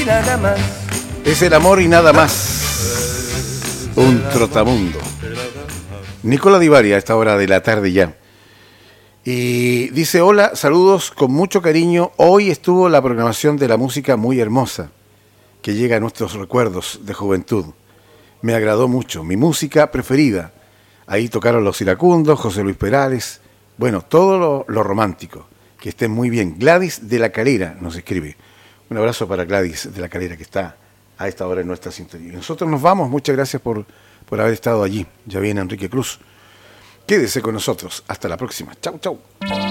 Nada más. Es el amor y nada más. Un trotamundo. Nicola Di Bari a esta hora de la tarde ya. Y dice: hola, saludos con mucho cariño. Hoy estuvo la programación de la música muy hermosa que llega a nuestros recuerdos de juventud. Me agradó mucho, mi música preferida. Ahí tocaron Los Iracundos, José Luis Perales, bueno, todo lo romántico. Que estén muy bien. Gladys de la Calera nos escribe. Un abrazo para Gladys de la Calera, que está a esta hora en nuestra sintonía. Y nosotros nos vamos, muchas gracias por haber estado allí. Ya viene Enrique Cruz. Quédese con nosotros. Hasta la próxima. Chau, chau.